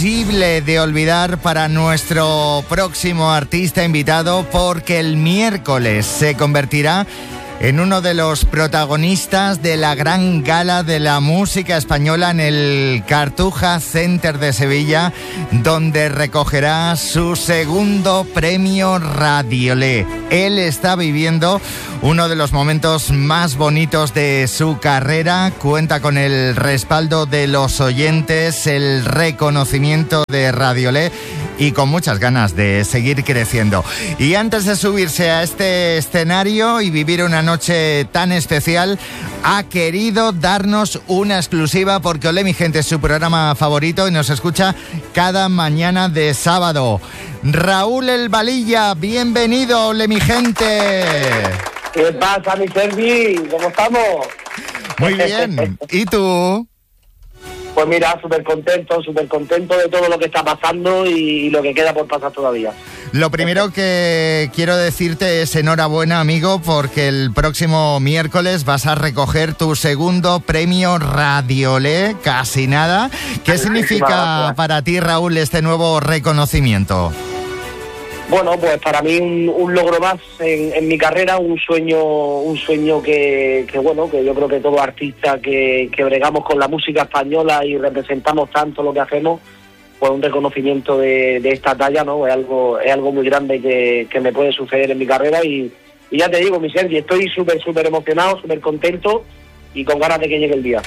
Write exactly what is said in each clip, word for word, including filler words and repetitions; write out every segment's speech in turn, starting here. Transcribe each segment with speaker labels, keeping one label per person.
Speaker 1: Imposible de olvidar para nuestro próximo artista invitado, porque el miércoles se convertirá en uno de los protagonistas de la gran gala de la música española en el Cartuja Center de Sevilla, donde recogerá su segundo premio Radiolé. Él está viviendo uno de los momentos más bonitos de su carrera, cuenta con el respaldo de los oyentes, el reconocimiento de Radiolé y con muchas ganas de seguir creciendo. Y antes de subirse a este escenario y vivir una noche tan especial, ha querido darnos una exclusiva, porque Olé mi gente es su programa favorito y nos escucha cada mañana de sábado. Raúl El Balilla, bienvenido, Olé mi gente.
Speaker 2: ¿Qué pasa, mi Sergi? ¿Cómo estamos?
Speaker 1: Muy bien. ¿Y tú?
Speaker 2: Pues mira, súper contento, súper contento de todo lo que está pasando y lo que queda por pasar todavía.
Speaker 1: Lo primero que quiero decirte es enhorabuena, amigo, porque el próximo miércoles vas a recoger tu segundo premio Radiolé, casi nada. ¿Qué significa para ti, Raúl, este nuevo reconocimiento?
Speaker 2: Bueno, pues para mí un, un logro más en, en mi carrera, un sueño un sueño que, que bueno, que yo creo que todo artista que, que bregamos con la música española y representamos tanto lo que hacemos, pues un reconocimiento de, de esta talla, ¿no? Es algo es algo muy grande que, que me puede suceder en mi carrera y, y ya te digo, mi Sergi, estoy súper, súper emocionado, súper contento y con ganas de que llegue el día.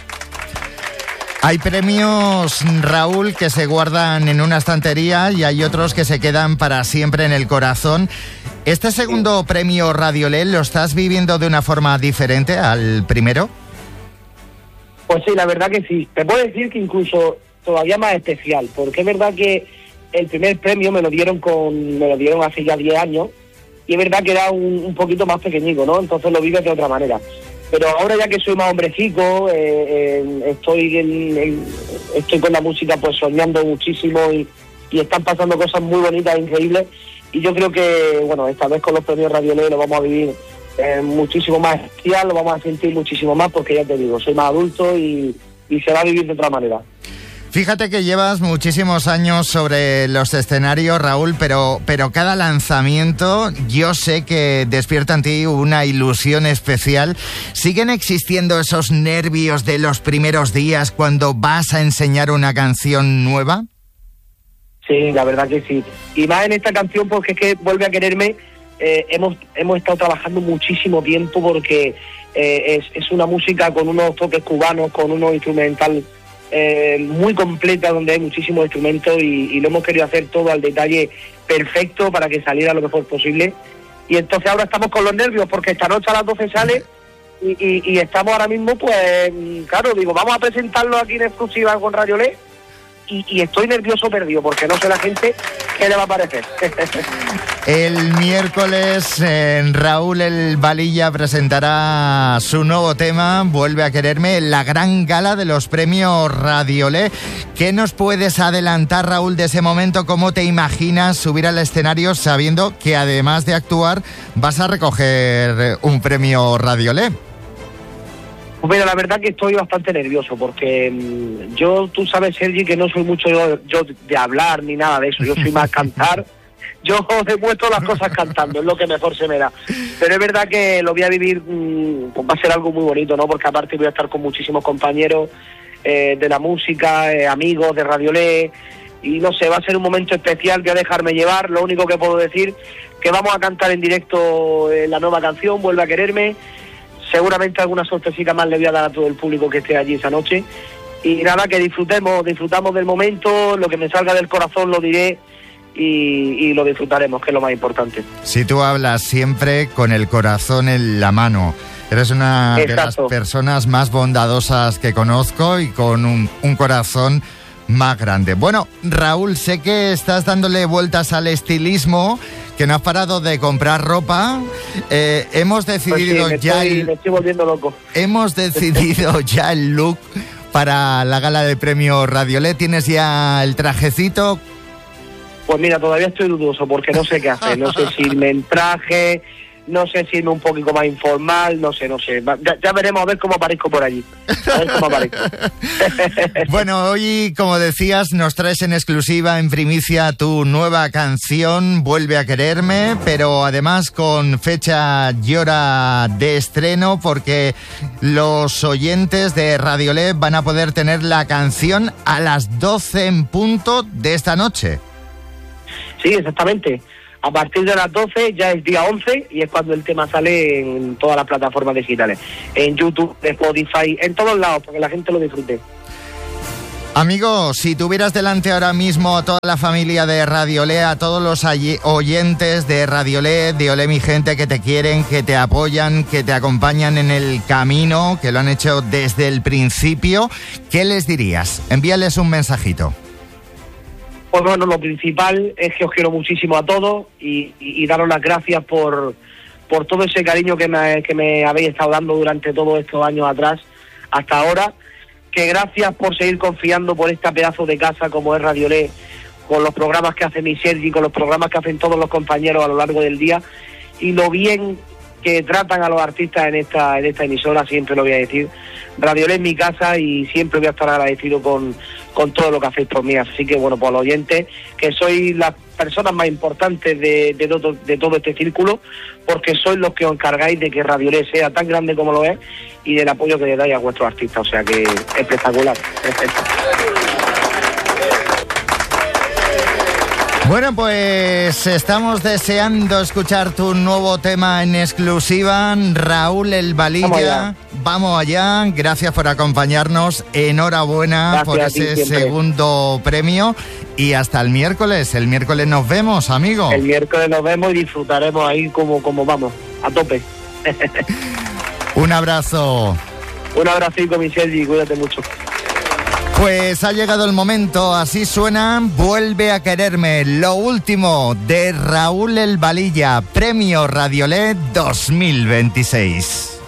Speaker 1: Hay premios, Raúl, que se guardan en una estantería y hay otros que se quedan para siempre en el corazón. ¿Este segundo sí. premio Radiolé lo estás viviendo de una forma diferente al primero?
Speaker 2: Pues sí, la verdad que sí. Te puedo decir que incluso todavía más especial, porque es verdad que el primer premio me lo dieron con me lo dieron hace ya diez años y es verdad que era un, un poquito más pequeñico, ¿no? Entonces lo vives de otra manera. Pero ahora ya que soy más hombrecito, eh, eh, estoy en, en, estoy con la música pues soñando muchísimo y, y están pasando cosas muy bonitas e increíbles. Y yo creo que, bueno, esta vez con los premios Radiolé lo vamos a vivir eh, muchísimo más especial, lo vamos a sentir muchísimo más, porque ya te digo, soy más adulto y, y se va a vivir de otra manera.
Speaker 1: Fíjate que llevas muchísimos años sobre los escenarios, Raúl, pero, pero cada lanzamiento yo sé que despierta en ti una ilusión especial. ¿Siguen existiendo esos nervios de los primeros días cuando vas a enseñar una canción nueva?
Speaker 2: Sí, la verdad que sí. Y más en esta canción, porque es que Vuelve a quererme, eh, hemos, hemos estado trabajando muchísimo tiempo, porque eh, es, es una música con unos toques cubanos, con unos instrumentales Eh, muy completa, donde hay muchísimos instrumentos y, y lo hemos querido hacer todo al detalle perfecto para que saliera lo mejor posible. Y entonces ahora estamos con los nervios, porque esta noche a las doce sale y, y, y estamos ahora mismo, pues claro, digo, vamos a presentarlo aquí en exclusiva con Radiolé y, y estoy nervioso perdido, porque no sé la gente qué le va a parecer.
Speaker 1: El miércoles eh, Raúl El Balilla presentará su nuevo tema, Vuelve a quererme, en la gran gala de los premios Radiolé. ¿Qué nos puedes adelantar, Raúl, de ese momento? ¿Cómo te imaginas subir al escenario sabiendo que además de actuar vas a recoger un premio Radiolé?
Speaker 2: Pues mira, la verdad que estoy bastante nervioso, porque mmm, yo, tú sabes, Sergi, que no soy mucho yo, yo de hablar ni nada de eso, yo soy más cantar. Yo demuestro las cosas cantando, es lo que mejor se me da. Pero es verdad que lo voy a vivir, mmm, pues va a ser algo muy bonito, ¿no? Porque aparte voy a estar con muchísimos compañeros eh, de la música, eh, amigos de Radiolé, y no sé, va a ser un momento especial, voy a dejarme llevar. Lo único que puedo decir, que vamos a cantar en directo eh, la nueva canción, Vuelve a quererme. Seguramente alguna sorpresita más le voy a dar a todo el público que esté allí esa noche. Y nada, que disfrutemos, disfrutamos del momento, lo que me salga del corazón lo diré y, y lo disfrutaremos, que es lo más importante.
Speaker 1: Si tú hablas siempre con el corazón en la mano, eres una Exacto. de las personas más bondadosas que conozco y con un, un corazón más grande. Bueno, Raúl, sé que estás dándole vueltas al estilismo, que no has parado de comprar ropa. Eh, hemos decidido
Speaker 2: pues sí, me
Speaker 1: ya
Speaker 2: estoy,
Speaker 1: el,
Speaker 2: me estoy volviendo loco.
Speaker 1: Hemos decidido ya el look para la gala de premio Radiolé. ¿Tienes ya el trajecito?
Speaker 2: Pues mira, todavía estoy dudoso porque no sé qué hacer. No sé si irme en traje, no sé si irme un poquito más informal, no sé, no sé. Ya, ya veremos a ver cómo aparezco por allí. A ver cómo aparezco.
Speaker 1: Bueno, hoy, como decías, nos traes en exclusiva, en primicia, tu nueva canción, Vuelve a quererme, pero además con fecha y hora de estreno, porque los oyentes de Radiolé van a poder tener la canción a las doce en punto de esta noche.
Speaker 2: Sí, exactamente. A partir de las doce ya es día once y es cuando el tema sale en todas las plataformas digitales. En YouTube, Spotify, en todos lados, para que la gente lo disfrute.
Speaker 1: Amigo, si tuvieras delante ahora mismo a toda la familia de Radiolé, a todos los oyentes de Radiolé, de Olé mi gente, que te quieren, que te apoyan, que te acompañan en el camino, que lo han hecho desde el principio, ¿qué les dirías? Envíales un mensajito.
Speaker 2: Pues bueno, lo principal es que os quiero muchísimo a todos y, y, y daros las gracias por, por todo ese cariño que me, que me habéis estado dando durante todos estos años atrás hasta ahora. Que gracias por seguir confiando por esta pedazo de casa como es Radiolé, con los programas que hace mi Sergi, con los programas que hacen todos los compañeros a lo largo del día y lo bien que tratan a los artistas en esta en esta emisora, siempre lo voy a decir. Radiolé es mi casa y siempre voy a estar agradecido con, con todo lo que hacéis por mí. Así que bueno, por los oyentes, que sois las personas más importantes de, de, todo, de todo este círculo, porque sois los que os encargáis de que Radiolé sea tan grande como lo es y del apoyo que le dais a vuestros artistas. O sea que espectacular.
Speaker 1: Bueno, pues estamos deseando escuchar tu nuevo tema en exclusiva, Raúl El Balilla. Vamos allá. Vamos allá. Gracias por acompañarnos. Enhorabuena Gracias por ese segundo premio. Y hasta el miércoles. El miércoles nos vemos, amigo.
Speaker 2: El miércoles nos vemos y disfrutaremos ahí como, como vamos, a tope.
Speaker 1: Un abrazo.
Speaker 2: Un abrazo, mi Sergi. Cuídate mucho.
Speaker 1: Pues ha llegado el momento, así suena Vuelve a quererme, lo último de Raúl El Balilla, Premio Radiolé dos mil veintiséis.